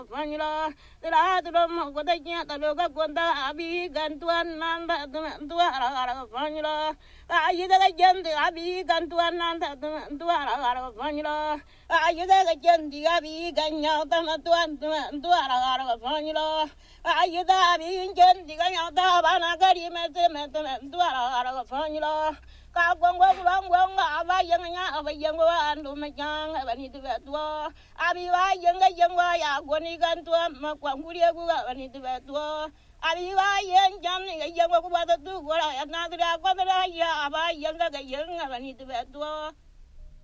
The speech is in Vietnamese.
Fanila, the Ladrum, what I can't look up on the Abi, Gantuan, Nanda, Duara, Fanila. I either again the Abi, Gantuan, Nanda, Duara, Fanila. I either again the Abi, Ganyata, Duara, Fanila. I either Abi, Gen, the Ganyata, Banagari, Duara, Fanila. Kawan wong apa yang wan tu macam apa ni tu betul. Abi wa yang ya gua ni kan tu mak kuang kuliah gua apa ni tu betul. Abi wa yang jam ni yang gua buat tu gua ya nak dia apa ya apa yang apa ni tu betul.